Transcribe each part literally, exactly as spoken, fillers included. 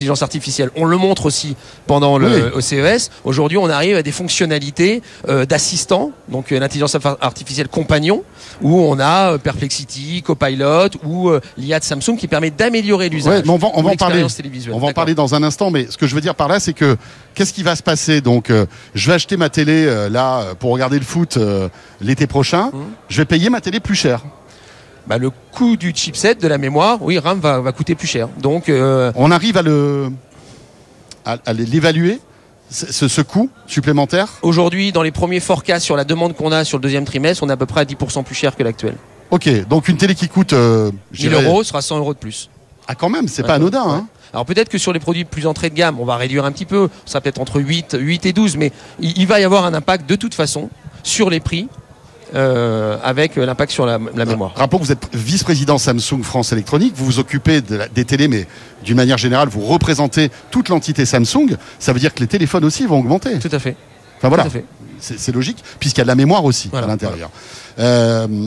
l'intelligence artificielle. On le montre aussi pendant le oui. au C E S. Aujourd'hui, on arrive à des fonctionnalités euh, d'assistant, donc euh, l'intelligence artificielle compagnon, où on a euh, Perplexity, Copilot ou euh, l'I A de Samsung qui permet d'améliorer l'usage. Ouais, on va, on va en parler. On va en parler dans un instant, mais ce que je veux dire par là, c'est que qu'est-ce qui va se passer? Donc, euh, je vais acheter ma télé euh, là pour regarder le foot euh, l'été prochain. Mmh. Je vais payer ma télé plus cher. Bah, le coût du chipset, de la mémoire, oui, RAM va, va coûter plus cher. Donc, euh... on arrive à le à, à l'évaluer, ce, ce coût supplémentaire. Aujourd'hui, dans les premiers forecasts sur la demande qu'on a sur le deuxième trimestre, on est à peu près à dix pour cent plus cher que l'actuel. Ok, donc une télé qui coûte euh, mille euros sera cent euros de plus. Ah, quand même, c'est ouais, pas anodin. Ouais. Hein. Alors peut-être que sur les produits plus entrée de gamme, on va réduire un petit peu, ça sera peut-être entre huit, huit et douze, mais il, il va y avoir un impact de toute façon sur les prix. Euh, avec l'impact sur la, la mémoire. Rappelons que vous êtes vice-président Samsung France Électronique, vous vous occupez de la, des télés, mais d'une manière générale, vous représentez toute l'entité Samsung. Ça veut dire que les téléphones aussi vont augmenter. Tout à fait. Enfin voilà, Tout à fait. C'est, c'est logique, puisqu'il y a de la mémoire aussi voilà, à l'intérieur. Voilà. Euh,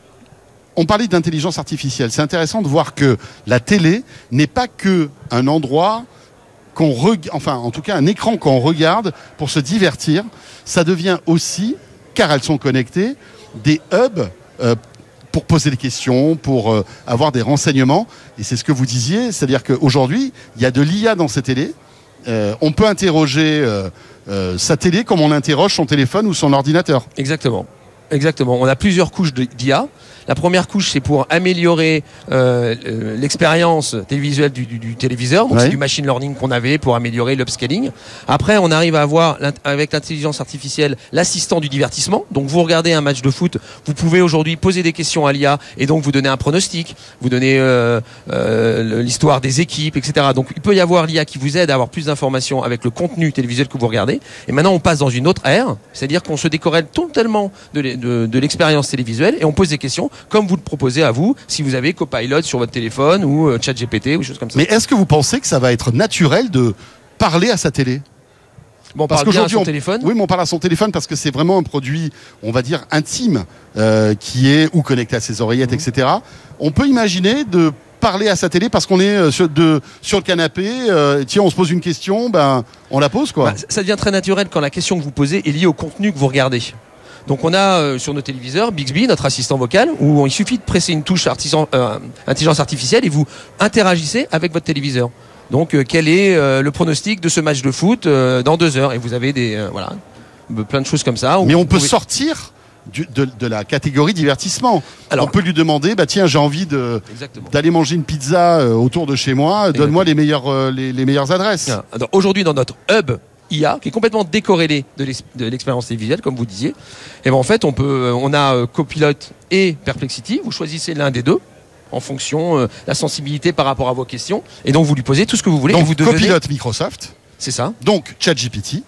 on parlait d'intelligence artificielle. C'est intéressant de voir que la télé n'est pas que un endroit qu'on regarde, enfin en tout cas un écran qu'on regarde pour se divertir. Ça devient aussi, car elles sont connectées, des hubs euh, pour poser des questions, pour euh, avoir des renseignements. Et c'est ce que vous disiez, c'est-à-dire qu'aujourd'hui, il y a de l'I A dans ces télés. Euh, on peut interroger euh, euh, sa télé comme on interroge son téléphone ou son ordinateur. Exactement. Exactement. On a plusieurs couches d'I A. La première couche, c'est pour améliorer euh, l'expérience télévisuelle du, du, du téléviseur. Donc, ouais. c'est du machine learning qu'on avait pour améliorer l'upscaling. Après, on arrive à avoir, avec l'intelligence artificielle, l'assistant du divertissement. Donc, vous regardez un match de foot, vous pouvez aujourd'hui poser des questions à l'I A et donc vous donner un pronostic, vous donner euh, euh, l'histoire des équipes, et cetera. Donc, il peut y avoir l'I A qui vous aide à avoir plus d'informations avec le contenu télévisuel que vous regardez. Et maintenant, on passe dans une autre ère, c'est-à-dire qu'on se décorrèle totalement de, de, de l'expérience télévisuelle et on pose des questions comme vous le proposez à vous, si vous avez Copilot sur votre téléphone ou euh, ChatGPT ou des choses comme ça. Mais est-ce que vous pensez que ça va être naturel de parler à sa télé ? Bon, on parce parle bien à son on, téléphone. Oui, mais on parle à son téléphone parce que c'est vraiment un produit, on va dire, intime, euh, qui est ou connecté à ses oreillettes, mmh. et cetera. On peut imaginer de parler à sa télé parce qu'on est sur, de, sur le canapé, euh, tiens, on se pose une question, ben, on la pose, quoi. Bah, ça devient très naturel quand la question que vous posez est liée au contenu que vous regardez. Donc on a euh, sur nos téléviseurs Bixby, notre assistant vocal, où il suffit de presser une touche artisan, euh, intelligence artificielle et vous interagissez avec votre téléviseur. Donc euh, quel est euh, le pronostic de ce match de foot euh, dans deux heures ? Et vous avez des euh, voilà plein de choses comme ça. Mais on peut pouvez... sortir du, de, de la catégorie divertissement. Alors, on peut lui demander, bah tiens, j'ai envie de d'aller manger une pizza euh, autour de chez moi. Exactement. Donne-moi les meilleures euh, les, les meilleures adresses. Alors, aujourd'hui dans notre hub I A, qui est complètement décorrélé de l'expérience télévisuelle, comme vous disiez, et ben en fait, on peut, on a Copilot et Perplexity. Vous choisissez l'un des deux en fonction de euh, la sensibilité par rapport à vos questions, et donc vous lui posez tout ce que vous voulez. Donc et vous devenez... Copilot Microsoft, c'est ça. Donc ChatGPT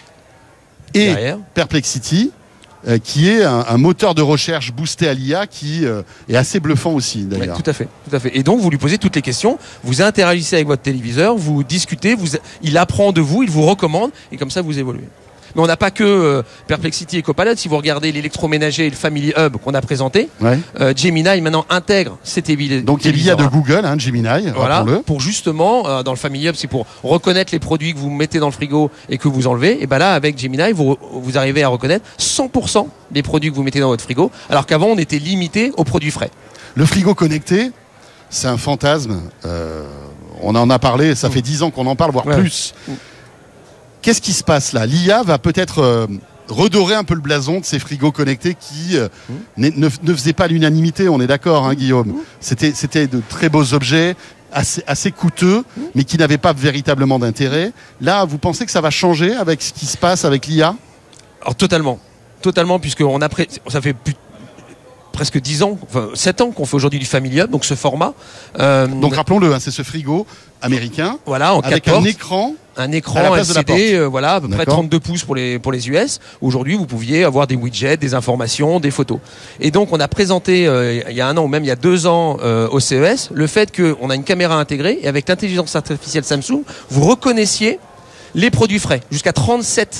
et derrière. Perplexity. Euh, qui est un, un moteur de recherche boosté à l'I A qui euh, est assez bluffant aussi d'ailleurs. Ouais, tout à fait, tout à fait. Et donc vous lui posez toutes les questions, vous interagissez avec votre téléviseur, vous discutez, vous, il apprend de vous, il vous recommande et comme ça vous évoluez. Mais on n'a pas que euh, Perplexity et Copilot. Si vous regardez l'électroménager et le Family Hub qu'on a présenté, ouais. euh, Gemini maintenant intègre ces téléviseurs. Donc il y a de Google, hein, Gemini. Voilà. Pour justement, euh, dans le Family Hub, c'est pour reconnaître les produits que vous mettez dans le frigo et que vous enlevez. Et ben là, avec Gemini, vous, vous arrivez à reconnaître cent pour cent des produits que vous mettez dans votre frigo, alors qu'avant on était limité aux produits frais. Le frigo connecté, c'est un fantasme. Euh, on en a parlé. Ça mmh. fait dix ans qu'on en parle, voire ouais. plus. Mmh. Qu'est-ce qui se passe là ? L'I A va peut-être euh, redorer un peu le blason de ces frigos connectés qui euh, mmh. ne, ne faisaient pas l'unanimité, on est d'accord, hein, Guillaume ? mmh. C'était, c'était de très beaux objets, assez, assez coûteux, mmh. mais qui n'avaient pas véritablement d'intérêt. Là, vous pensez que ça va changer avec ce qui se passe avec l'I A ? Alors totalement, totalement, puisque on a pré... ça fait plus presque dix ans, enfin sept ans qu'on fait aujourd'hui du Family Hub, donc ce format. Euh, donc rappelons-le, hein, c'est ce frigo américain, voilà, en avec quatre un portes. écran. Un écran L C D, euh, voilà, à peu près trente-deux pouces pour les, pour les U S. Aujourd'hui, vous pouviez avoir des widgets, des informations, des photos. Et donc, on a présenté, euh, il y a un an ou même il y a deux ans euh, au C E S, le fait qu'on a une caméra intégrée et avec l'intelligence artificielle Samsung, vous reconnaissiez les produits frais. Jusqu'à trente-sept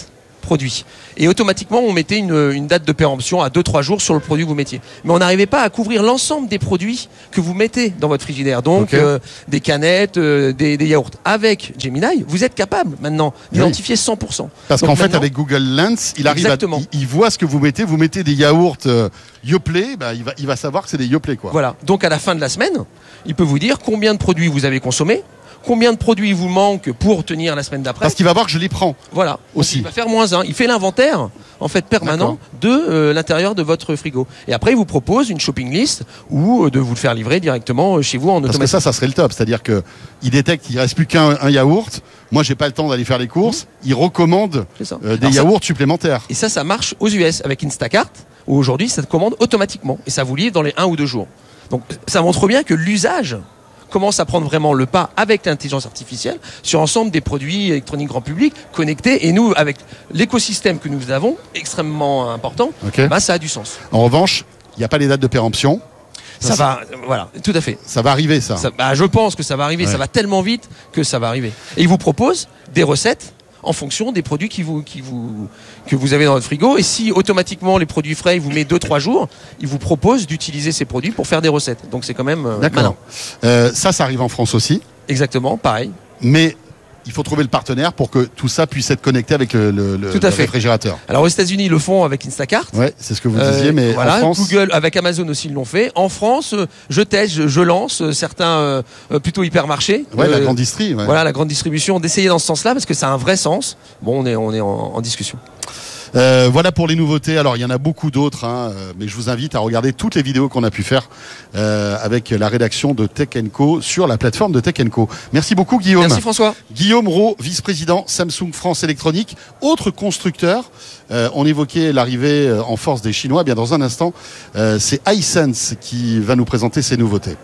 produit. Et automatiquement, on mettait une, une date de péremption à deux trois jours sur le produit que vous mettiez. Mais on n'arrivait pas à couvrir l'ensemble des produits que vous mettez dans votre frigidaire. Donc, okay. euh, des canettes, euh, des, des yaourts. Avec Gemini, vous êtes capable maintenant d'identifier cent pour cent. Parce Donc qu'en fait, maintenant, avec Google Lens, il arrive à, il, il voit ce que vous mettez. Vous mettez des yaourts euh, Yoplait, bah, il, va, il va savoir que c'est des Yoplait, quoi. Voilà. Donc, à la fin de la semaine, il peut vous dire combien de produits vous avez consommés, combien de produits il vous manque pour tenir la semaine d'après. Parce qu'il va voir que je les prends. Voilà. Aussi. Donc, il va faire moins un. Il fait l'inventaire, en fait, permanent de euh, l'intérieur de votre frigo. Et après, il vous propose une shopping list ou euh, de vous le faire livrer directement chez vous en automatique. Parce que ça, ça serait le top. C'est-à-dire que il détecte qu'il ne reste plus qu'un un yaourt. Moi, j'ai pas le temps d'aller faire les courses. Mmh. Il recommande euh, des Alors yaourts ça, supplémentaires. Et ça, ça marche aux U S avec Instacart, où aujourd'hui, ça te commande automatiquement. Et ça vous livre dans les un ou deux jours. Donc, ça montre bien que l'usage commence à prendre vraiment le pas avec l'intelligence artificielle sur l'ensemble des produits électroniques grand public connectés. Et nous, avec l'écosystème que nous avons, extrêmement important, okay. bah, ça a du sens. En revanche, il n'y a pas les dates de péremption. Ça, ça va, voilà, tout à fait. Ça va arriver, ça. ça bah, je pense que ça va arriver. Ouais. Ça va tellement vite que ça va arriver. Et ils vous proposent des recettes en fonction des produits qui vous, qui vous, que vous avez dans votre frigo. Et si automatiquement les produits frais, ils vous mettent deux trois jours, ils vous proposent d'utiliser ces produits pour faire des recettes. Donc c'est quand même euh, malin. Euh, ça, ça arrive en France aussi. Exactement, pareil. Mais il faut trouver le partenaire pour que tout ça puisse être connecté avec le, le, le, le réfrigérateur. Alors aux États-Unis, ils le font avec Instacart. Ouais, c'est ce que vous disiez, euh, mais voilà, en France, Google, avec Amazon aussi, ils l'ont fait. En France, je teste, je, je lance certains euh, plutôt hypermarchés. Ouais, euh, la grande distri. Ouais. Voilà, la grande distribution, d'essayer dans ce sens-là parce que ça a un vrai sens. Bon, on est, on est en, en discussion. Euh, voilà pour les nouveautés. Alors il y en a beaucoup d'autres, hein, mais je vous invite à regarder toutes les vidéos qu'on a pu faire euh, avec la rédaction de Tech and Co sur la plateforme de Tech and Co. Merci beaucoup Guillaume. Merci François. Guillaume Roux, vice-président Samsung France Électronique, autre constructeur. Euh, on évoquait l'arrivée en force des Chinois. Eh bien dans un instant, euh, c'est Hisense qui va nous présenter ces nouveautés.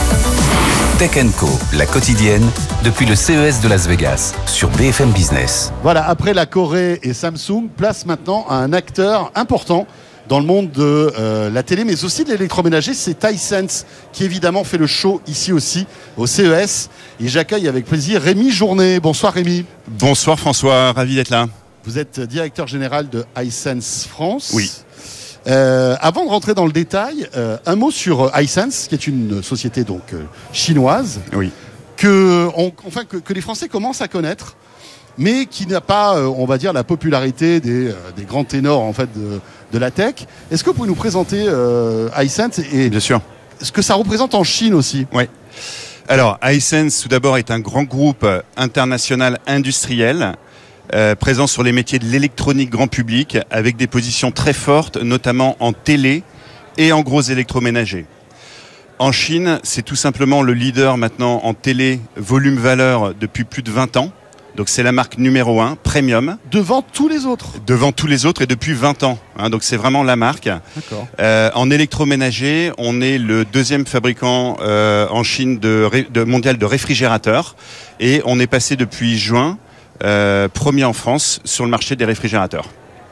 Tech and Co, la quotidienne, depuis le C E S de Las Vegas, sur B F M Business. Voilà, après la Corée et Samsung, place maintenant à un acteur important dans le monde de euh, la télé, mais aussi de l'électroménager, c'est Hisense, qui évidemment fait le show ici aussi, au C E S. Et j'accueille avec plaisir Rémi Journet. Bonsoir Rémi. Bonsoir François, ravi d'être là. Vous êtes directeur général de Hisense France. Oui. Euh, avant de rentrer dans le détail, euh, un mot sur Hisense, qui est une société donc euh, chinoise, oui. que, on, enfin, que, que les Français commencent à connaître, mais qui n'a pas, euh, on va dire, la popularité des, euh, des grands ténors en fait de, de la tech. Est-ce que vous pouvez nous présenter euh, Hisense et Bien sûr. ce que ça représente en Chine aussi? Oui. Alors, Hisense, tout d'abord, est un grand groupe international industriel. Euh, présent sur les métiers de l'électronique grand public avec des positions très fortes, notamment en télé et en gros électroménager. En Chine, c'est tout simplement le leader maintenant en télé volume valeur depuis plus de vingt ans. Donc c'est la marque numéro un, premium. Devant tous les autres. Devant tous les autres et depuis vingt ans. Hein, donc c'est vraiment la marque. D'accord. Euh, en électroménager, on est le deuxième fabricant euh, en Chine de, de mondial de réfrigérateurs et on est passé depuis juin Euh, premier en France sur le marché des réfrigérateurs.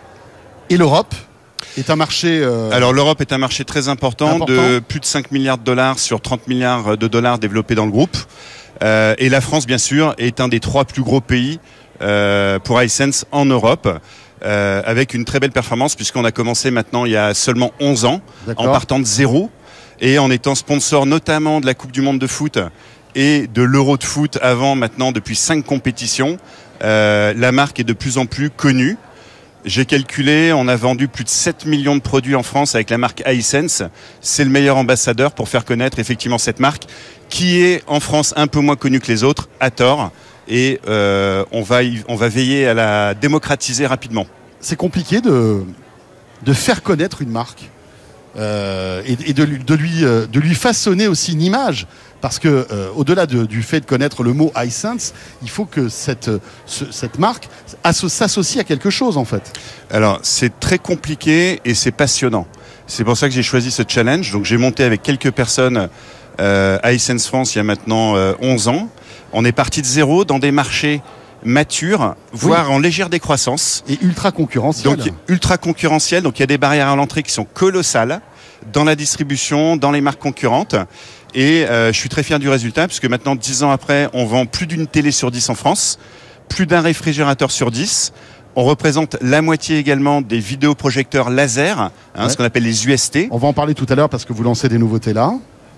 Et l'Europe est un marché... Euh... Alors l'Europe est un marché très important, important, de plus de cinq milliards de dollars sur trente milliards de dollars développés dans le groupe. Euh, et la France, bien sûr, est un des trois plus gros pays euh, pour Hisense en Europe, euh, avec une très belle performance, puisqu'on a commencé maintenant il y a seulement onze ans, D'accord. en partant de zéro, et en étant sponsor notamment de la Coupe du Monde de foot et de l'Euro de foot avant, maintenant, depuis cinq compétitions. Euh, la marque est de plus en plus connue. J'ai calculé, on a vendu plus de sept millions de produits en France avec la marque Hisense. C'est le meilleur ambassadeur pour faire connaître effectivement cette marque qui est en France un peu moins connue que les autres, à tort. Et euh, on va, y, on va veiller à la démocratiser rapidement. C'est compliqué de, de faire connaître une marque euh, et, et de, de, lui, de lui façonner aussi une image. Parce que euh, au-delà de, du fait de connaître le mot Hisense, il faut que cette, ce, cette marque asso- s'associe à quelque chose en fait. Alors c'est très compliqué et c'est passionnant. C'est pour ça que j'ai choisi ce challenge. Donc j'ai monté avec quelques personnes euh, à Hisense France il y a maintenant euh, onze ans. On est parti de zéro dans des marchés matures, voire oui. en légère décroissance. Et ultra concurrentiel. Donc ultra concurrentiel. Donc il y a des barrières à l'entrée qui sont colossales dans la distribution, dans les marques concurrentes. Et euh, je suis très fier du résultat, puisque maintenant, dix ans après, on vend plus d'une télé sur dix en France, plus d'un réfrigérateur sur dix, On représente la moitié également des vidéoprojecteurs laser, hein, ouais. ce qu'on appelle les U S T. On va en parler tout à l'heure parce que vous lancez des nouveautés là.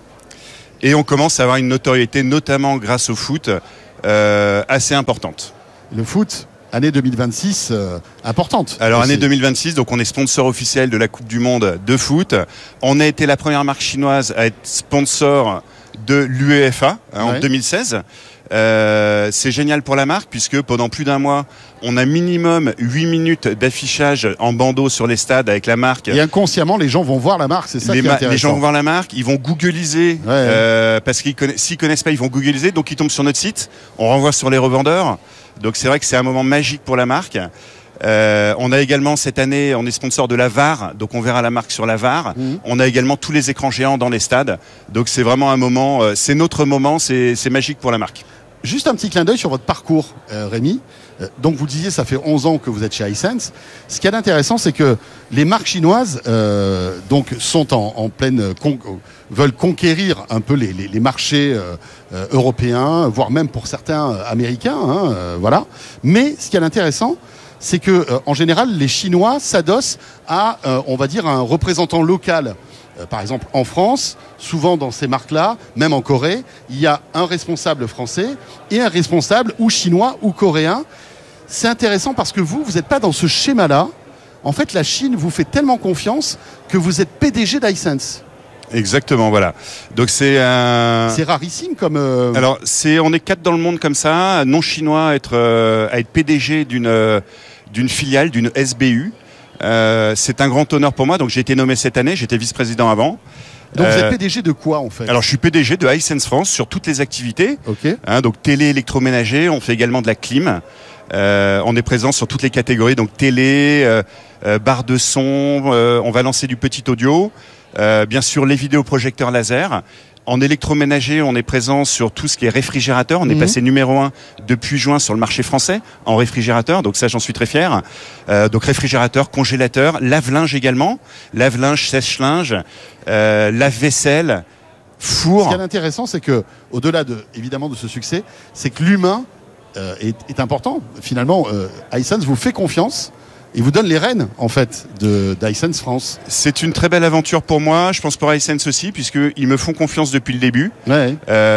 Et on commence à avoir une notoriété, notamment grâce au foot, euh, assez importante. Le foot, année deux mille vingt-six, euh, importante. Alors aussi. année deux mille vingt-six, donc on est sponsor officiel de la Coupe du Monde de foot. On a été la première marque chinoise à être sponsor de l'UEFA hein, ouais. en deux mille seize. Euh, c'est génial pour la marque puisque pendant plus d'un mois, on a minimum huit minutes d'affichage en bandeau sur les stades avec la marque. Et inconsciemment, les gens vont voir la marque, c'est ça les qui est intéressant. Les gens vont voir la marque, ils vont googliser, ouais, euh, ouais. parce qu'ils connaissent, s'ils connaissent pas, ils vont googliser, donc ils tombent sur notre site, on renvoie sur les revendeurs. Donc c'est vrai que c'est un moment magique pour la marque. Euh, on a également cette année, on est sponsor de la V A R, donc on verra la marque sur la V A R. Mmh. On a également tous les écrans géants dans les stades. Donc c'est vraiment un moment, euh, c'est notre moment, c'est, c'est magique pour la marque. Juste un petit clin d'œil sur votre parcours, euh, Rémi. Euh, donc vous disiez, ça fait onze ans que vous êtes chez Hisense. Ce qui est intéressant, c'est que les marques chinoises euh, donc sont en, en pleine con- veulent conquérir un peu les, les, les marchés euh, euh, européens, voire même pour certains euh, américains. Hein, euh, voilà. Mais ce qui est intéressant, c'est que euh, en général, les Chinois s'adossent à, euh, on va dire, un représentant local. Euh, par exemple, en France, souvent dans ces marques-là, même en Corée, il y a un responsable français et un responsable ou chinois ou coréen. C'est intéressant parce que vous, vous n'êtes pas dans ce schéma-là. En fait, la Chine vous fait tellement confiance que vous êtes P D G d'Hisense. Exactement, voilà. Donc c'est un. C'est rarissime comme. Euh... Alors c'est, on est quatre dans le monde comme ça, non chinois à être euh, à être P D G d'une euh, d'une filiale, d'une S B U. Euh, c'est un grand honneur pour moi. Donc j'ai été nommé cette année. J'étais vice-président avant. Donc euh, vous êtes P D G de quoi en fait? Alors je suis P D G de Hisense France sur toutes les activités. Ok. Hein, donc télé, électroménager. On fait également de la clim. Euh, on est présent sur toutes les catégories. Donc télé, euh, euh, barre de son. Euh, on va lancer du petit audio. Euh, bien sûr les vidéoprojecteurs laser. En électroménager, on est présent sur tout ce qui est réfrigérateur. On mmh. est passé numéro un depuis juin sur le marché français en réfrigérateur. Donc ça, j'en suis très fier. Euh, donc réfrigérateur, congélateur, lave-linge également. Lave-linge, sèche-linge, euh, lave-vaisselle, four. Ce qui est intéressant, c'est que, au-delà de, évidemment de ce succès, c'est que l'humain euh, est, est important. Finalement, euh, Hisense vous fait confiance. Il vous donne les rênes, en fait, de, d'Hisense France. C'est une très belle aventure pour moi, je pense pour Hisense aussi, puisqu'ils me font confiance depuis le début. Ouais.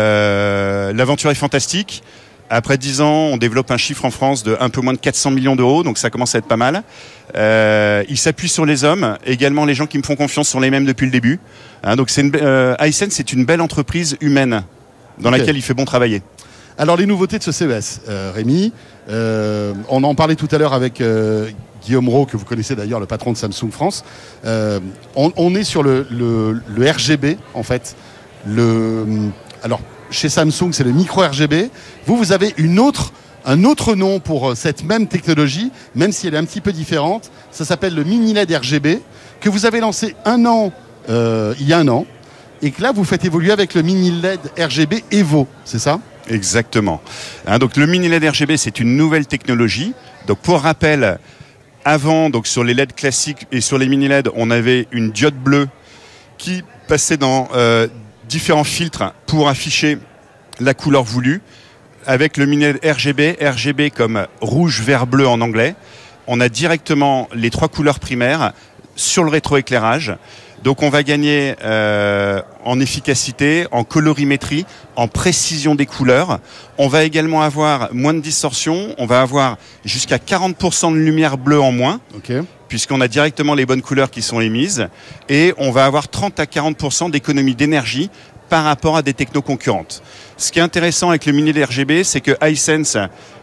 Euh, l'aventure est fantastique. Après dix ans, on développe un chiffre en France de un peu moins de quatre cents millions d'euros, donc ça commence à être pas mal. Euh, ils s'appuient sur les hommes. Également, les gens qui me font confiance sont les mêmes depuis le début. Hein, donc c'est une, euh, Hisense, c'est une belle entreprise humaine dans okay. laquelle il fait bon travailler. Alors, les nouveautés de ce C E S, euh, Rémi, euh, on en parlait tout à l'heure avec... Euh, Guillaume Roux, que vous connaissez d'ailleurs, le patron de Samsung France. Euh, on, on est sur le, le, le R G B, en fait. Le, alors, chez Samsung, c'est le micro R G B. Vous, vous avez une autre, un autre nom pour cette même technologie, même si elle est un petit peu différente. Ça s'appelle le mini L E D R G B, que vous avez lancé un an, euh, il y a un an, et que là, vous faites évoluer avec le mini L E D R G B Evo, c'est ça ? Exactement. Hein, donc, le mini L E D R G B, c'est une nouvelle technologie. Donc, pour rappel... Avant, donc sur les L E D classiques et sur les mini L E D, on avait une diode bleue qui passait dans euh, différents filtres pour afficher la couleur voulue. Avec le mini L E D R G B, R G B comme rouge, vert, bleu en anglais, on a directement les trois couleurs primaires sur le rétroéclairage. Donc on va gagner euh, en efficacité, en colorimétrie, en précision des couleurs. On va également avoir moins de distorsion. On va avoir jusqu'à quarante pour cent de lumière bleue en moins, okay. puisqu'on a directement les bonnes couleurs qui sont émises. Et on va avoir trente à quarante pour cent d'économie d'énergie par rapport à des technos concurrentes. Ce qui est intéressant avec le mini L E D R G B, c'est que Hisense,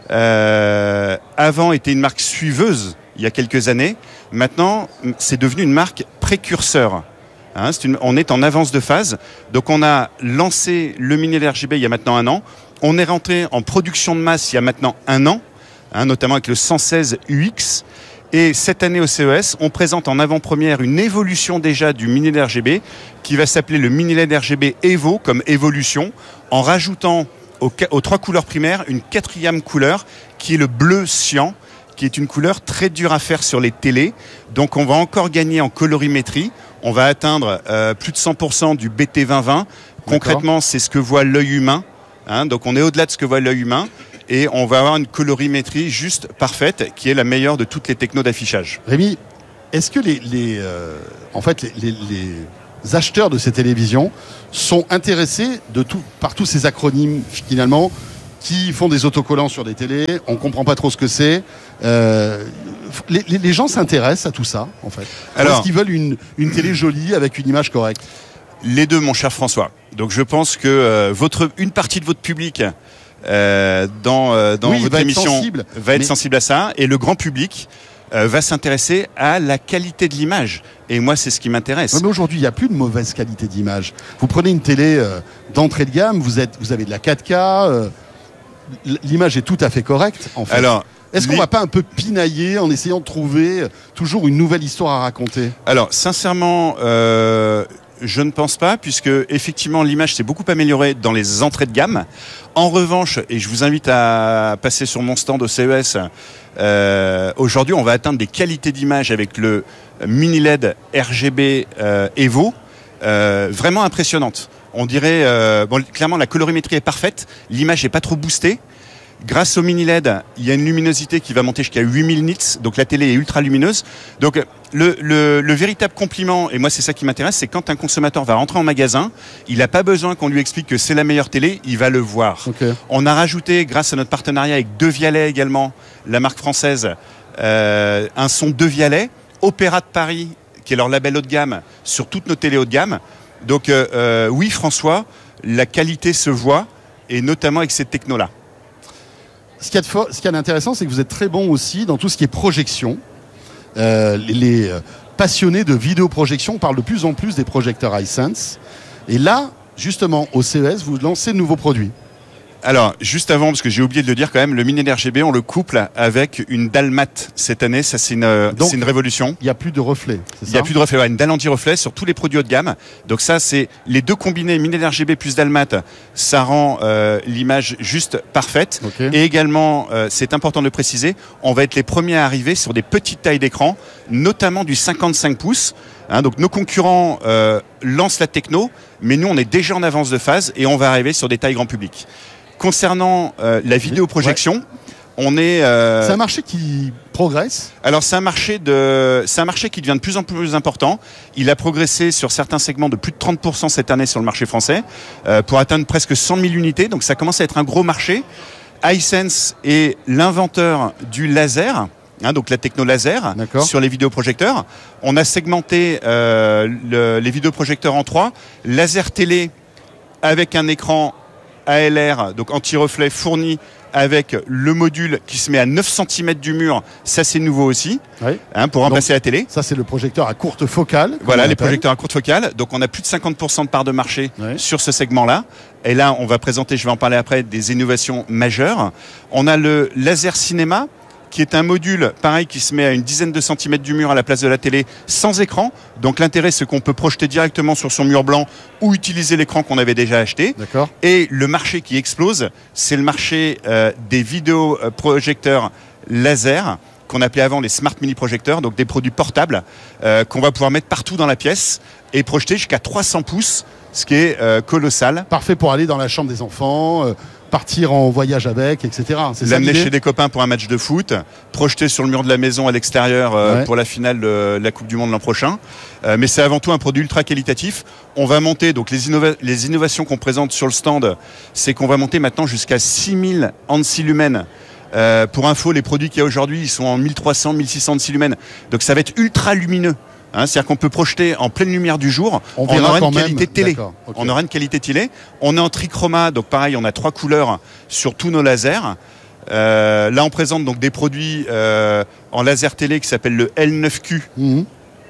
euh, avant, était une marque suiveuse il y a quelques années. Maintenant, c'est devenu une marque précurseur. Hein, c'est une, on est en avance de phase. Donc, on a lancé le mini L E D R G B il y a maintenant un an. On est rentré en production de masse il y a maintenant un an, hein, notamment avec le cent seize U X. Et cette année au C E S, on présente en avant-première une évolution déjà du mini L E D R G B qui va s'appeler le mini L E D R G B Evo comme évolution, en rajoutant aux, aux trois couleurs primaires une quatrième couleur qui est le bleu cyan, qui est une couleur très dure à faire sur les télés. Donc on va encore gagner en colorimétrie. On va atteindre euh, plus de cent pour cent du B T vingt vingt. Concrètement, c'est ce que voit l'œil humain. Hein, donc on est au-delà de ce que voit l'œil humain. et on va avoir une colorimétrie juste parfaite qui est la meilleure de toutes les technos d'affichage. Rémi, est-ce que les, les, euh, en fait, les, les, les acheteurs de ces télévisions sont intéressés de tout, par tous ces acronymes finalement qui font des autocollants sur des télés, on comprend pas trop ce que c'est. Euh, les, les gens s'intéressent à tout ça, en fait. Alors, est-ce qu'ils veulent une, une télé jolie avec une image correcte? Les deux, mon cher François. Donc je pense que euh, votre, une partie de votre public euh, dans, euh, dans oui, votre va émission être sensible, va être mais... sensible à ça, et le grand public euh, va s'intéresser à la qualité de l'image. Et moi, c'est ce qui m'intéresse. Ouais, mais aujourd'hui, il n'y a plus de mauvaise qualité d'image. Vous prenez une télé euh, d'entrée de gamme, vous, êtes, vous avez de la quatre K... Euh, l'image est tout à fait correcte, en fait. Alors, est-ce qu'on ne va pas un peu pinailler en essayant de trouver toujours une nouvelle histoire à raconter? Alors, sincèrement, euh, je ne pense pas, puisque effectivement l'image s'est beaucoup améliorée dans les entrées de gamme. En revanche, et je vous invite à passer sur mon stand au C E S, euh, aujourd'hui on va atteindre des qualités d'image avec le mini L E D R G B euh, Evo, euh, vraiment impressionnantes. On dirait, euh, bon, clairement, la colorimétrie est parfaite, l'image n'est pas trop boostée. Grâce au mini L E D, il y a une luminosité qui va monter jusqu'à huit mille nits, donc la télé est ultra lumineuse. Donc le, le, le véritable compliment, et moi c'est ça qui m'intéresse, c'est quand un consommateur va rentrer en magasin, il n'a pas besoin qu'on lui explique que c'est la meilleure télé, il va le voir. Okay. On a rajouté, grâce à notre partenariat avec De Vialet également, la marque française, euh, un son De Vialet, Opéra de Paris, qui est leur label haut de gamme, sur toutes nos télés haut de gamme. Donc euh, euh, oui François, la qualité se voit, et notamment avec cette techno-là. Ce qu'il y a de fort, ce qu'il y a d'intéressant, c'est que vous êtes très bon aussi dans tout ce qui est projection. Euh, les, les passionnés de vidéoprojection parlent de plus en plus des projecteurs iSense. Et là, justement, au C E S, vous lancez de nouveaux produits. Alors, juste avant, parce que j'ai oublié de le dire quand même, le mini L E D R G B, on le couple avec une dalle mat cette année. Ça, c'est une, Donc, c'est une révolution. Il n'y a plus de reflets, c'est ça? Il n'y a plus de reflets, ouais, une dalle anti-reflet sur tous les produits haut de gamme. Donc ça, c'est les deux combinés, mini L E D R G B plus dalle mat, ça rend euh, l'image juste parfaite. Okay. Et également, euh, c'est important de le préciser, on va être les premiers à arriver sur des petites tailles d'écran, notamment du cinquante-cinq pouces. Hein, donc nos concurrents euh, lancent la techno, mais nous, on est déjà en avance de phase et on va arriver sur des tailles grand public. Concernant euh, la vidéoprojection, ouais. on est... Euh... C'est un marché qui progresse. Alors c'est un marché de, c'est un marché qui devient de plus en plus important. Il a progressé sur certains segments de plus de trente pour cent cette année sur le marché français, euh, pour atteindre presque cent mille unités. Donc ça commence à être un gros marché. iSense est l'inventeur du laser. Hein, donc la techno laser sur les vidéoprojecteurs. On a segmenté euh, le, les vidéoprojecteurs en trois. Laser télé avec un écran A L R, donc anti-reflet fourni avec le module qui se met à neuf centimètres du mur. Ça, c'est nouveau aussi, oui. hein, pour remplacer donc, la télé. Ça, c'est le projecteur à courte focale. Voilà, les projecteurs à courte focale. Donc, on a plus de cinquante pour cent de part de marché oui. sur ce segment-là. Et là, on va présenter, je vais en parler après, des innovations majeures. On a le laser cinéma, qui est un module, pareil, qui se met à une dizaine de centimètres du mur à la place de la télé, sans écran. Donc l'intérêt, c'est qu'on peut projeter directement sur son mur blanc ou utiliser l'écran qu'on avait déjà acheté. D'accord. Et le marché qui explose, c'est le marché euh, des vidéoprojecteurs laser, qu'on appelait avant les smart mini projecteurs, donc des produits portables euh, qu'on va pouvoir mettre partout dans la pièce et projeter jusqu'à trois cents pouces, ce qui est euh, colossal. Parfait pour aller dans la chambre des enfants, euh, partir en voyage avec, et cetera. C'est l'amener chez des copains pour un match de foot, projeter sur le mur de la maison à l'extérieur euh, ouais. pour la finale de la Coupe du Monde l'an prochain. Euh, mais c'est avant tout un produit ultra qualitatif. On va monter, donc les, innova- les innovations qu'on présente sur le stand, c'est qu'on va monter maintenant jusqu'à six mille ANSI lumens. Euh, pour info, les produits qu'il y a aujourd'hui, ils sont en mille trois cents, mille six cents ANSI lumens. Donc ça va être ultra lumineux. Hein, c'est-à-dire qu'on peut projeter en pleine lumière du jour, on, on aura une qualité même. télé. Okay. On aura une qualité télé. On est en trichroma, donc pareil, on a trois couleurs sur tous nos lasers. Euh, là, on présente donc des produits euh, en laser télé qui s'appellent le L neuf Q. Mmh.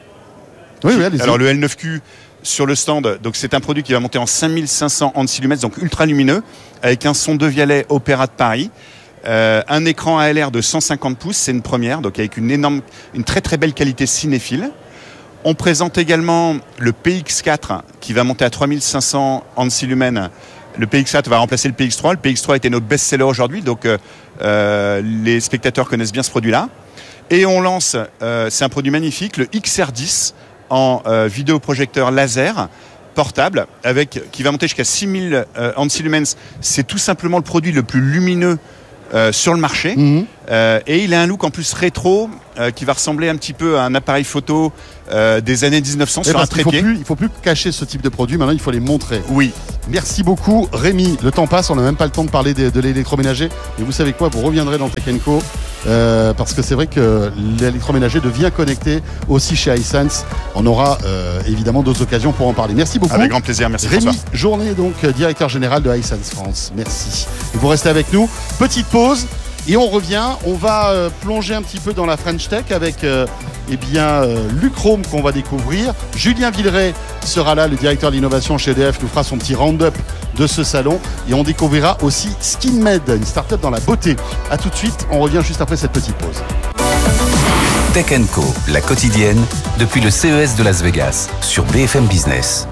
Oui, oui, allez-y. Alors le L neuf Q sur le stand, donc c'est un produit qui va monter en cinq mille cinq cents ANSI lumens, donc ultra lumineux, avec un son De Vialet Opéra de Paris. Euh, un écran A L R de cent cinquante pouces, c'est une première, donc avec une énorme, une très très belle qualité cinéphile. On présente également le P X quatre qui va monter à trois mille cinq cents ANSI lumens. Le P X quatre va remplacer le P X trois. Le P X trois était notre best-seller aujourd'hui, donc euh, les spectateurs connaissent bien ce produit-là. Et on lance, euh, c'est un produit magnifique, le X R dix en euh, vidéoprojecteur laser portable, avec, qui va monter jusqu'à six mille euh, ANSI lumens. C'est tout simplement le produit le plus lumineux euh, sur le marché. Mmh. Euh, et il a un look en plus rétro euh, qui va ressembler un petit peu à un appareil photo euh, des années dix-neuf cents sur un trépied. Il ne faut plus cacher ce type de produit, maintenant il faut les montrer. Oui. Merci beaucoup Rémi. Le temps passe, on n'a même pas le temps de parler de, de l'électroménager. Mais vous savez quoi, vous reviendrez dans Tech and Co euh, parce que c'est vrai que l'électroménager devient connecté aussi chez Hisense. On aura euh, évidemment d'autres occasions pour en parler. Merci beaucoup. Avec grand plaisir, merci Rémi François. Journet, donc directeur général de Hisense France. Merci. Et vous restez avec nous. Petite pause. Et on revient, on va euh, plonger un petit peu dans la French Tech avec euh, eh bien, euh, Lucrome qu'on va découvrir. Julien Villeray sera là, le directeur d'innovation chez E D F, nous fera son petit round-up de ce salon. Et on découvrira aussi SkinMed, une start-up dans la beauté. A tout de suite, on revient juste après cette petite pause. Tech and Co, la quotidienne, depuis le C E S de Las Vegas, sur B F M Business.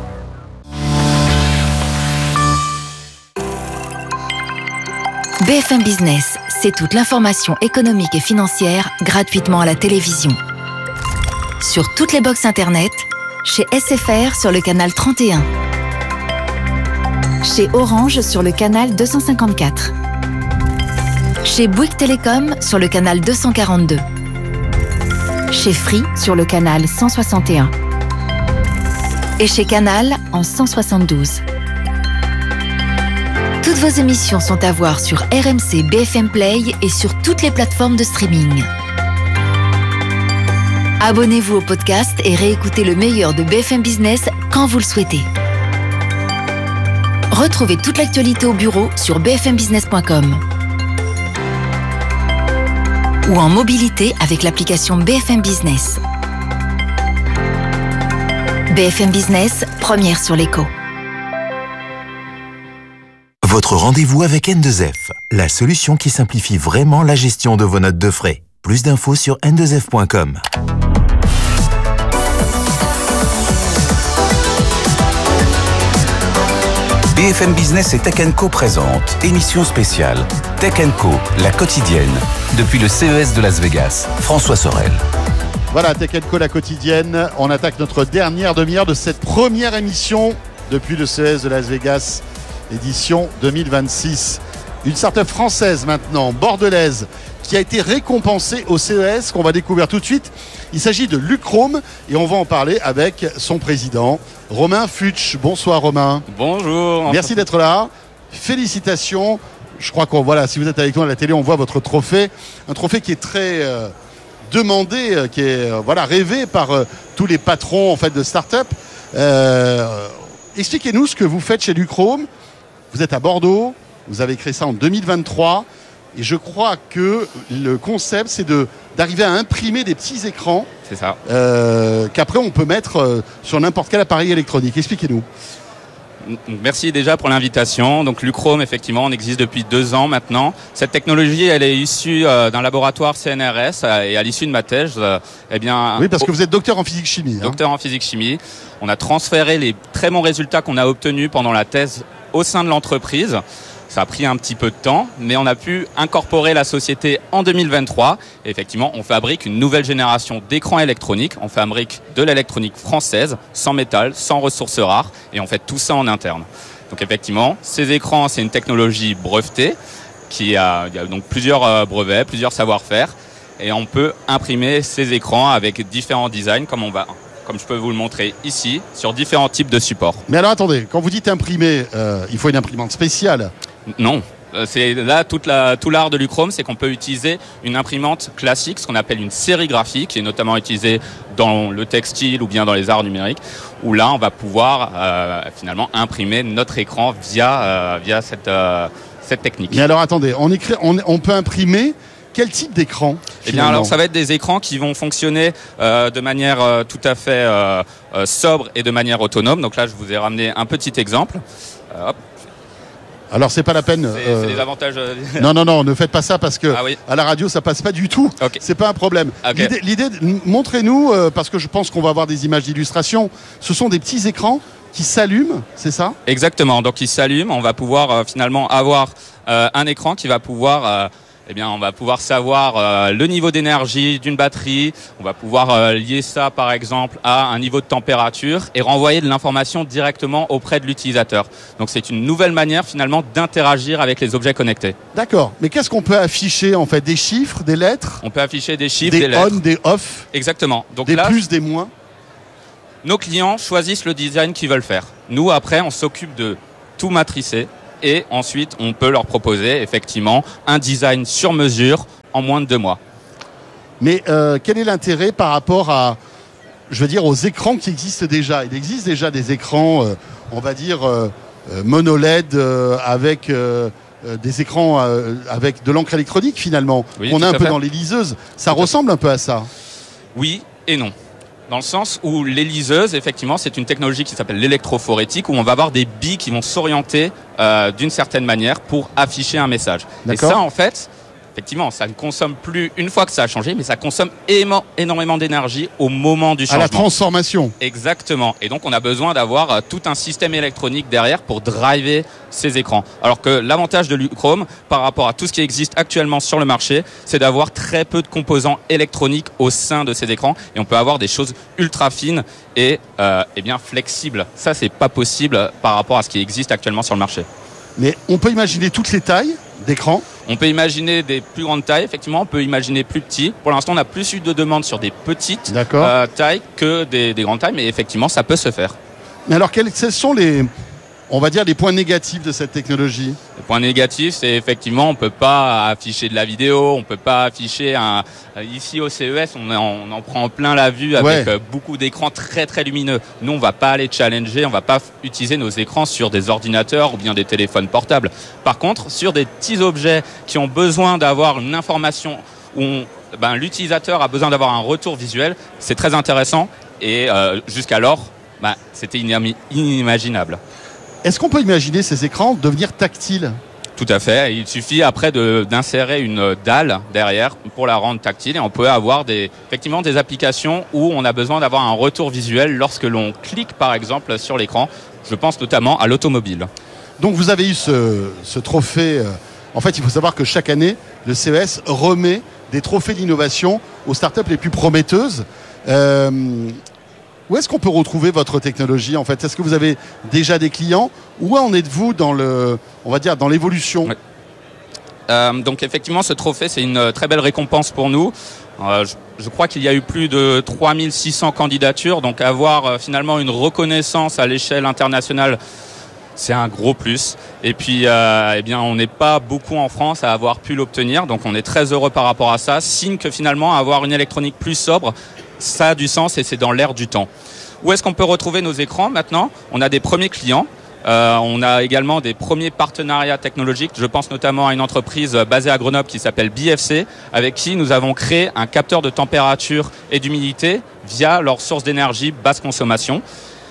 B F M Business, c'est toute l'information économique et financière gratuitement à la télévision. Sur toutes les box internet, chez S F R sur le canal trente et un, chez Orange sur le canal deux cent cinquante-quatre, chez Bouygues Télécom sur le canal deux cent quarante-deux, chez Free sur le canal cent soixante et un et chez Canal en cent soixante-douze. Toutes vos émissions sont à voir sur R M C B F M Play et sur toutes les plateformes de streaming. Abonnez-vous au podcast et réécoutez le meilleur de B F M Business quand vous le souhaitez. Retrouvez toute l'actualité au bureau sur b f m business point com ou en mobilité avec l'application B F M Business. B F M Business, première sur l'écho. Votre rendez-vous avec N deux F, la solution qui simplifie vraiment la gestion de vos notes de frais. Plus d'infos sur n deux f point com. B F M Business et Tech and Co présente émission spéciale Tech and Co, la quotidienne, depuis le C E S de Las Vegas. François Sorel. Voilà, Tech and Co, la quotidienne. On attaque notre dernière demi-heure de cette première émission depuis le C E S de Las Vegas, édition deux mille vingt-six. Une start-up française maintenant, bordelaise, qui a été récompensée au C E S, qu'on va découvrir tout de suite. Il s'agit de Lucrome et on va en parler avec son président, Romain Futsch. Bonsoir Romain. Bonjour. Merci d'être là. Félicitations. Je crois qu'on voilà, si vous êtes avec nous à la télé, on voit votre trophée. Un trophée qui est très euh, demandé, euh, qui est euh, voilà, rêvé par euh, tous les patrons en fait, de start-up. Euh, expliquez-nous ce que vous faites chez Lucrome. Vous êtes à Bordeaux, vous avez créé ça en deux mille vingt-trois et je crois que le concept c'est de, d'arriver à imprimer des petits écrans. C'est ça. Euh, qu'après on peut mettre euh, sur n'importe quel appareil électronique. Expliquez-nous. Merci déjà pour l'invitation. Donc Lucrome, effectivement, on existe depuis deux ans maintenant. Cette technologie, elle est issue euh, d'un laboratoire C N R S euh, et à l'issue de ma thèse, euh, eh bien, oui, parce que vous êtes docteur en physique-chimie. Docteur hein. en physique-chimie. On a transféré les très bons résultats qu'on a obtenus pendant la thèse au sein de l'entreprise. Ça a pris un petit peu de temps, mais on a pu incorporer la société en deux mille vingt-trois. Et effectivement, on fabrique une nouvelle génération d'écrans électroniques. On fabrique de l'électronique française, sans métal, sans ressources rares, et on fait tout ça en interne. Donc effectivement, ces écrans, c'est une technologie brevetée, qui a, il y a donc plusieurs brevets, plusieurs savoir-faire, et on peut imprimer ces écrans avec différents designs, comme on va... comme je peux vous le montrer ici, sur différents types de supports. Mais alors attendez, quand vous dites imprimer, euh, il faut une imprimante spéciale. Non, c'est là toute la, tout l'art de Lucrome, c'est qu'on peut utiliser une imprimante classique, ce qu'on appelle une sérigraphie, qui est notamment utilisée dans le textile ou bien dans les arts numériques, où là on va pouvoir euh, finalement imprimer notre écran via, euh, via cette, euh, cette technique. Mais alors attendez, on, écrit, on, on peut imprimer quel type d'écran ? Eh bien, alors ça va être des écrans qui vont fonctionner euh, de manière euh, tout à fait euh, euh, sobre et de manière autonome. Donc là, je vous ai ramené un petit exemple. Euh, hop. Alors c'est pas la peine. C'est, euh... c'est des avantages. Euh... Non non non, ne faites pas ça parce que ah, oui. à la radio ça passe pas du tout. Okay. C'est pas un problème. Okay. L'idée, l'idée, montrez-nous euh, parce que je pense qu'on va avoir des images d'illustration. Ce sont des petits écrans qui s'allument, c'est ça ? Exactement. Donc ils s'allument. On va pouvoir euh, finalement avoir euh, un écran qui va pouvoir euh, eh bien, on va pouvoir savoir euh, le niveau d'énergie d'une batterie. On va pouvoir euh, lier ça, par exemple, à un niveau de température et renvoyer de l'information directement auprès de l'utilisateur. Donc, c'est une nouvelle manière, finalement, d'interagir avec les objets connectés. D'accord. Mais qu'est-ce qu'on peut afficher, en fait? Des chiffres, des lettres? On peut afficher des chiffres, des, des lettres. on, des off. Exactement. Donc des là, plus, des moins. Nos clients choisissent le design qu'ils veulent faire. Nous, après, on s'occupe de tout matricer. Et ensuite, on peut leur proposer effectivement un design sur mesure en moins de deux mois. Mais euh, quel est l'intérêt par rapport à, je veux dire, aux écrans qui existent déjà? Il existe déjà des écrans, euh, on va dire, euh, mono L E D euh, avec euh, des écrans euh, avec de l'encre électronique finalement. Oui, on a un peu fait. dans les liseuses. Ça tout ressemble un peu à ça. Oui et non. Dans le sens où les liseuses, effectivement, c'est une technologie qui s'appelle l'électrophorétique, où on va avoir des billes qui vont s'orienter euh, d'une certaine manière pour afficher un message. Et ça, en fait, effectivement, ça ne consomme plus une fois que ça a changé, mais ça consomme émo- énormément d'énergie au moment du changement. À la transformation. Exactement. Et donc, on a besoin d'avoir euh, tout un système électronique derrière pour driver ces écrans. Alors que l'avantage de Luchrome, par rapport à tout ce qui existe actuellement sur le marché, c'est d'avoir très peu de composants électroniques au sein de ces écrans. Et on peut avoir des choses ultra fines et, euh, et bien flexibles. Ça, c'est pas possible par rapport à ce qui existe actuellement sur le marché. Mais on peut imaginer toutes les tailles d'écran. On peut imaginer des plus grandes tailles, effectivement, on peut imaginer plus petits. Pour l'instant, on a plus eu de demandes sur des petites euh, tailles que des, des grandes tailles, mais effectivement, ça peut se faire. Mais alors, quels, quels sont les, on va dire, les points négatifs de cette technologie? Les points négatifs, c'est effectivement, on peut pas afficher de la vidéo, on peut pas afficher un. Ici au C E S, on, on en prend plein la vue avec ouais. beaucoup d'écrans très très lumineux. Nous, on va pas aller challenger, on va pas utiliser nos écrans sur des ordinateurs ou bien des téléphones portables. Par contre, sur des petits objets qui ont besoin d'avoir une information où on, ben, l'utilisateur a besoin d'avoir un retour visuel, c'est très intéressant et euh, jusqu'alors, ben, c'était inimaginable. Est-ce qu'on peut imaginer ces écrans devenir tactiles? Tout à fait. Il suffit après de, d'insérer une dalle derrière pour la rendre tactile et on peut avoir des, effectivement des applications où on a besoin d'avoir un retour visuel lorsque l'on clique par exemple sur l'écran. Je pense notamment à l'automobile. Donc vous avez eu ce, ce trophée. En fait, il faut savoir que chaque année, le C E S remet des trophées d'innovation aux startups les plus prometteuses. Euh, Où est-ce qu'on peut retrouver votre technologie en fait? Est-ce que vous avez déjà des clients? Où en êtes-vous dans le, on va dire, dans l'évolution? Ouais. euh, Donc effectivement, ce trophée, c'est une très belle récompense pour nous. Euh, je, je crois qu'il y a eu plus de trois mille six cents candidatures, donc avoir euh, finalement une reconnaissance à l'échelle internationale, c'est un gros plus. Et puis, euh, eh bien, on n'est pas beaucoup en France à avoir pu l'obtenir, donc on est très heureux par rapport à ça. Signe que finalement, avoir une électronique plus sobre, ça a du sens et c'est dans l'air du temps. Où est-ce qu'on peut retrouver nos écrans maintenant? On a des premiers clients. Euh, on a également des premiers partenariats technologiques. Je pense notamment à une entreprise basée à Grenoble qui s'appelle B F C, avec qui nous avons créé un capteur de température et d'humidité via leur source d'énergie basse consommation.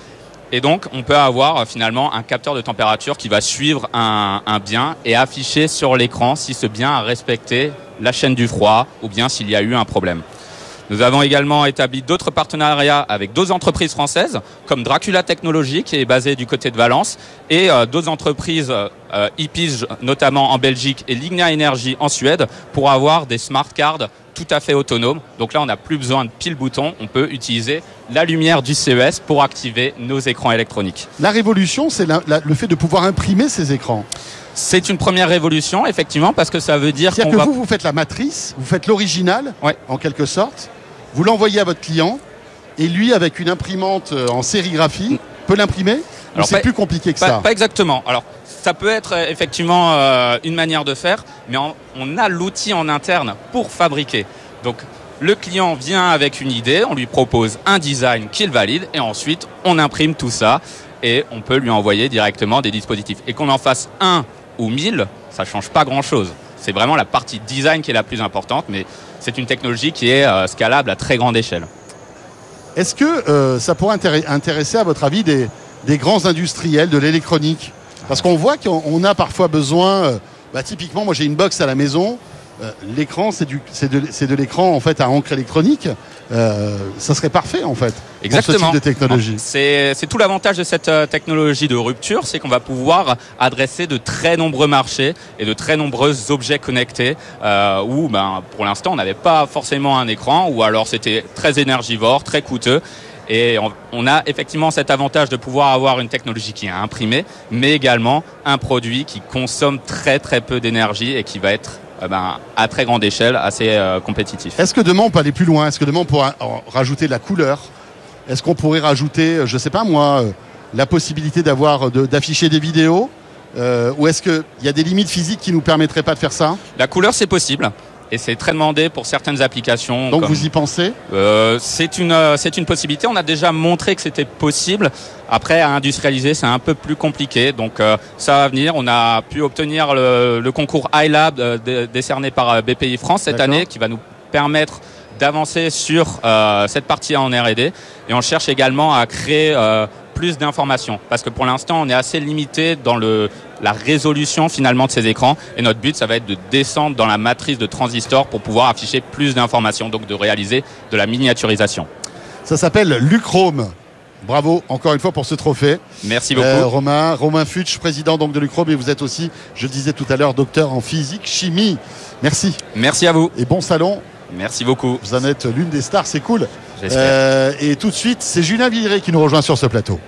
Et donc, on peut avoir finalement un capteur de température qui va suivre un, un bien et afficher sur l'écran si ce bien a respecté la chaîne du froid ou bien s'il y a eu un problème. Nous avons également établi d'autres partenariats avec d'autres entreprises françaises, comme Dracula Technologies, qui est basée du côté de Valence, et euh, d'autres entreprises, euh, Ipige notamment en Belgique, et Ligna Energy en Suède, pour avoir des smart cards tout à fait autonomes. Donc là, on n'a plus besoin de pile-bouton, on peut utiliser la lumière du C E S pour activer nos écrans électroniques. La révolution, c'est la, la, le fait de pouvoir imprimer ces écrans. C'est une première révolution, effectivement, parce que ça veut dire C'est-à-dire qu'on que va... vous, vous faites la matrice, vous faites l'original, ouais. en quelque sorte, vous l'envoyez à votre client, et lui, avec une imprimante en sérigraphie, mm. peut l'imprimer. Ou c'est pas, plus compliqué que pas, ça? Pas exactement. Alors, ça peut être effectivement euh, une manière de faire, mais on, on a l'outil en interne pour fabriquer. Donc, le client vient avec une idée, on lui propose un design qu'il valide, et ensuite, on imprime tout ça, et on peut lui envoyer directement des dispositifs. Et qu'on en fasse un ou mille, ça change pas grand-chose. C'est vraiment la partie design qui est la plus importante, mais c'est une technologie qui est euh, scalable à très grande échelle. Est-ce que euh, ça pourrait intéresser, à votre avis, des, des grands industriels de l'électronique? Parce qu'on voit qu'on a parfois besoin, euh, bah, typiquement, moi j'ai une box à la maison, euh, l'écran, c'est, du, c'est, de, c'est de l'écran en fait à encre électronique. Euh, ça serait parfait en fait. Exactement. Pour ce type de technologie. C'est, c'est tout l'avantage de cette euh, technologie de rupture, c'est qu'on va pouvoir adresser de très nombreux marchés et de très nombreux objets connectés euh, où ben, pour l'instant on n'avait pas forcément un écran ou alors c'était très énergivore, très coûteux. Et on, on a effectivement cet avantage de pouvoir avoir une technologie qui est imprimée, mais également un produit qui consomme très très peu d'énergie et qui va être euh, ben, à très grande échelle assez euh, compétitif. Est-ce que demain on peut aller plus loin ? Est-ce que demain on pourra rajouter de la couleur ? Est-ce qu'on pourrait rajouter, je sais pas moi, la possibilité d'avoir de, d'afficher des vidéos ? euh, Ou est-ce qu'il y a des limites physiques qui nous permettraient pas de faire ça ? La couleur, c'est possible. Et c'est très demandé pour certaines applications. Donc comme, vous y pensez ? euh, c'est une euh, c'est une possibilité. On a déjà montré que c'était possible. Après, à industrialiser, c'est un peu plus compliqué. Donc euh, ça va venir. On a pu obtenir le, le concours iLab euh, dé, décerné par B P I France cette D'accord. année, qui va nous permettre d'avancer sur euh, cette partie en R et D. Et on cherche également à créer euh, plus d'informations. Parce que pour l'instant, on est assez limité dans le la résolution finalement de ces écrans. Et notre but, ça va être de descendre dans la matrice de transistors pour pouvoir afficher plus d'informations, donc de réaliser de la miniaturisation. Ça s'appelle Luchrome. Bravo encore une fois pour ce trophée. Merci beaucoup. Euh, Romain, Romain Futsch, président donc de Luchrome, et vous êtes aussi, je le disais tout à l'heure, docteur en physique, chimie. Merci. Merci à vous. Et bon salon. Merci beaucoup. Vous en êtes l'une des stars, c'est cool. J'espère. Euh, et tout de suite, c'est Julien Villeray qui nous rejoint sur ce plateau.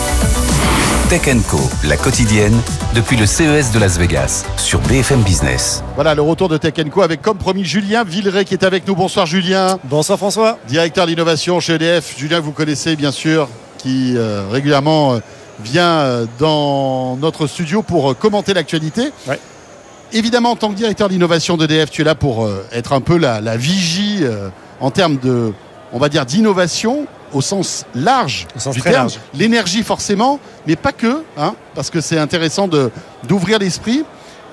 Tech and Co, la quotidienne, depuis le C E S de Las Vegas, sur B F M Business. Voilà le retour de Tech and Co avec, comme promis, Julien Villeray qui est avec nous. Bonsoir Julien. Bonsoir François. Directeur de l'innovation chez E D F. Julien, vous connaissez bien sûr, qui euh, régulièrement euh, vient euh, dans notre studio pour euh, commenter l'actualité. Ouais. Évidemment, en tant que directeur de l'innovation d'E D F, tu es là pour euh, être un peu la, la vigie euh, en termes de, on va dire, d'innovation au sens large au sens du très terme. large. L'énergie forcément, mais pas que, hein, parce que c'est intéressant de, d'ouvrir l'esprit.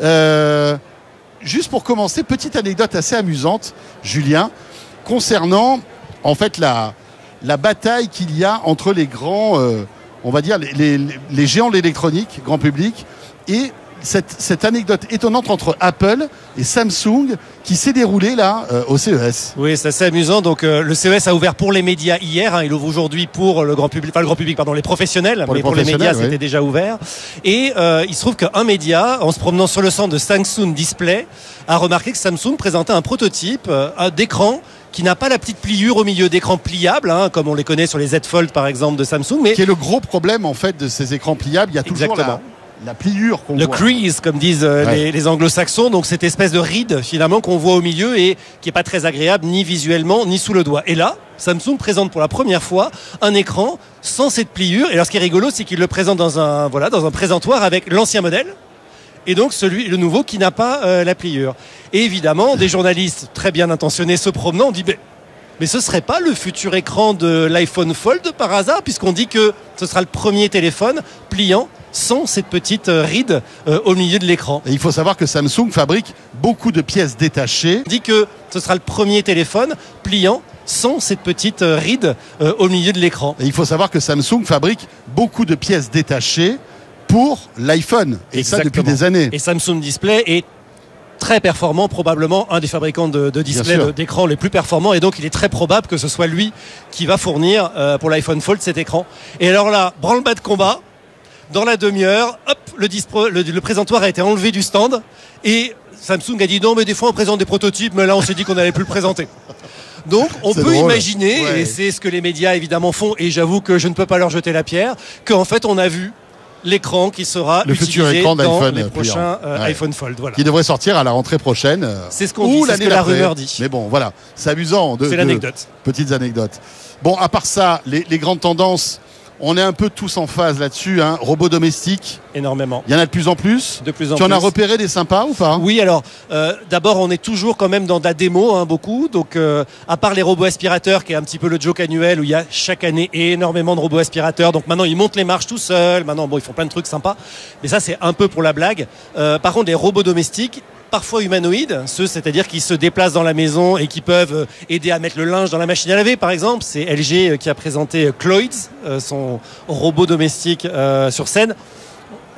Euh, juste pour commencer, petite anecdote assez amusante, Julien, concernant en fait la, la bataille qu'il y a entre les grands, euh, on va dire, les, les, les géants de l'électronique, grand public, et Cette, cette anecdote étonnante entre Apple et Samsung qui s'est déroulée là euh, au C E S. Oui, c'est assez amusant. Donc euh, le C E S a ouvert pour les médias hier. Hein, il ouvre aujourd'hui pour le grand public, enfin le grand public, pardon, les professionnels. Pour mais les pour les médias, oui. c'était déjà ouvert. Et euh, il se trouve qu'un média, en se promenant sur le stand de Samsung Display, a remarqué que Samsung présentait un prototype euh, d'écran qui n'a pas la petite pliure au milieu d'écran pliable, hein, comme on les connaît sur les Z Fold par exemple de Samsung, mais qui est le gros problème en fait de ces écrans pliables. Il y a toujours Exactement. la, la pliure qu'on le voit. crease, comme disent euh, Ouais. les, les anglo-saxons, donc cette espèce de ride finalement qu'on voit au milieu et qui est pas très agréable ni visuellement ni sous le doigt. Et là, Samsung présente pour la première fois un écran sans cette pliure. Et alors ce qui est rigolo, c'est qu'il le présente dans un voilà dans un présentoir avec l'ancien modèle. Et donc celui, le nouveau qui n'a pas euh, la pliure. Et évidemment, des journalistes très bien intentionnés se promenant, on dit mais, mais ce serait pas le futur écran de l'iPhone Fold par hasard, puisqu'on dit que ce sera le premier téléphone pliant sans cette petite euh, ride euh, au milieu de l'écran. Et il faut savoir que Samsung fabrique beaucoup de pièces détachées. On dit que ce sera le premier téléphone pliant sans cette petite euh, ride euh, au milieu de l'écran. Et il faut savoir que Samsung fabrique beaucoup de pièces détachées pour l'iPhone. Et ça depuis Exactement. des années. Et Samsung Display est très performant, probablement un des fabricants de, de displays sûr. de- d'écran les plus performants, et donc il est très probable que ce soit lui qui va fournir euh, pour l'iPhone Fold cet écran. Et alors là, branle-bas de combat, dans la demi-heure, hop, le, dispro- le, le présentoir a été enlevé du stand, et Samsung a dit non mais des fois on présente des prototypes, mais là on s'est dit qu'on n'allait plus le présenter. Donc on C'est peut drôle. imaginer, Ouais. et c'est ce que les médias évidemment font, et j'avoue que je ne peux pas leur jeter la pierre, qu'en fait on a vu l'écran qui sera Le futur utilisé écran dans d'iPhone les pliant. prochains euh, Ouais. iPhone Fold. Voilà. Qui devrait sortir à la rentrée prochaine. euh, C'est ce qu'on ou dit, c'est ce l'année que la d'après. rumeur dit. Mais bon, voilà, c'est amusant. De, C'est de- l'anecdote. Petites anecdotes. Bon, à part ça, les, les grandes tendances, on est un peu tous en phase là-dessus. Hein. Robots domestiques, Énormément. il y en a de plus en plus. De plus en tu en plus. as repéré des sympas ou pas? Oui, alors, euh, d'abord, on est toujours quand même dans de la démo, hein, beaucoup. Donc, euh, à part les robots aspirateurs, qui est un petit peu le joke annuel, où il y a chaque année énormément de robots aspirateurs. Donc, maintenant, ils montent les marches tout seuls. Maintenant, bon, ils font plein de trucs sympas. Mais ça, c'est un peu pour la blague. Euh, par contre, les robots domestiques, parfois humanoïdes, ceux, c'est-à-dire qui se déplacent dans la maison et qui peuvent euh, aider à mettre le linge dans la machine à laver, par exemple. C'est L G euh, qui a présenté euh, Cloids, euh, son robot domestique, euh, sur scène.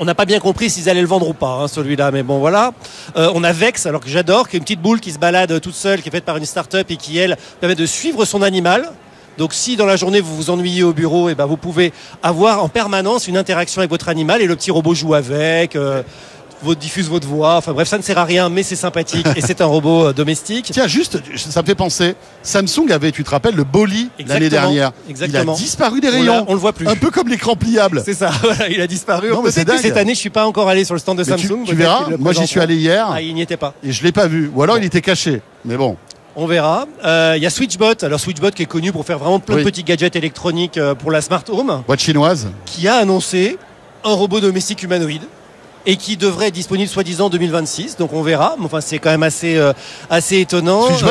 On n'a pas bien compris s'ils allaient le vendre ou pas, hein, celui-là, mais bon voilà. Euh, on a Vex, alors que j'adore, qui est une petite boule qui se balade toute seule, qui est faite par une start-up et qui, elle, permet de suivre son animal. Donc si dans la journée vous vous ennuyez au bureau, et ben vous pouvez avoir en permanence une interaction avec votre animal et le petit robot joue avec, euh, vous diffuse votre voix. Enfin bref, ça ne sert à rien, mais c'est sympathique et c'est un robot euh, domestique. Tiens, juste, ça me fait penser, Samsung avait, tu te rappelles, le Bolly l'année dernière. Exactement. Il a disparu des rayons. On, on le voit plus. Un peu comme l'écran pliable. C'est ça, voilà, il a disparu. Non, mais c'est dingue. Cette année, je suis pas encore allé sur le stand de Mais Samsung. Tu, tu verras, moi j'y suis allé hier. Ah, il n'y était pas. Et je l'ai pas vu. Ou alors il était caché. Mais bon. On verra. Il euh, y a Switchbot. Alors Switchbot qui est connu pour faire vraiment plein oui. de petits gadgets électroniques pour la smart home. Boîte chinoise. Qui a annoncé un robot domestique humanoïde et qui devrait être disponible soi-disant en deux mille vingt-six. Donc on verra. Enfin, c'est quand même assez, euh, assez étonnant.